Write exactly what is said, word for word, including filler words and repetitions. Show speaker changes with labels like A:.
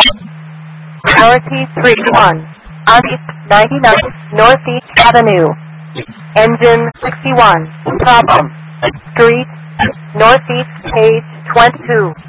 A: Priority three one. On East ninety-nine Northeast Avenue. Engine sixty-one. Problem. Street. Northeast page twenty-two.